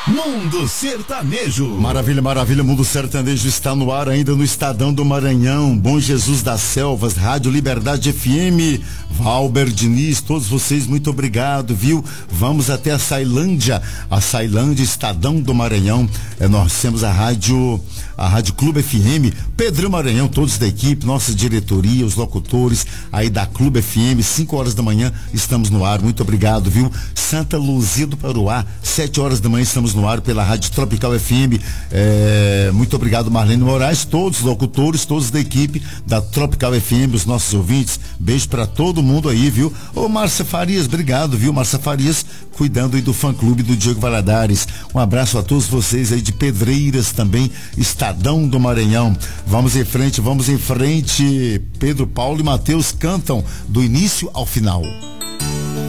Mundo Sertanejo. Maravilha, maravilha, Mundo Sertanejo está no ar ainda no Estadão do Maranhão, Bom Jesus das Selvas, Rádio Liberdade FM, Valber Diniz, todos vocês, muito obrigado, viu? Vamos até a Sailândia, Estadão do Maranhão, nós temos a Rádio Clube FM, Pedro Maranhão, todos da equipe, nossa diretoria, os locutores aí da Clube FM, 5 horas da manhã estamos no ar, muito obrigado, viu? Santa Luzia do Paruá, 7 horas da manhã estamos no ar pela Rádio Tropical FM, muito obrigado Marlene Moraes, todos os locutores, todos da equipe da Tropical FM, os nossos ouvintes, beijo pra todo mundo aí, viu? Ô Márcia Farias, obrigado, viu? Márcia Farias, cuidando aí do fã-clube do Diego Valadares, um abraço a todos vocês aí de Pedreiras também, Estadão do Maranhão, vamos em frente, Pedro, Paulo e Matheus cantam do início ao final.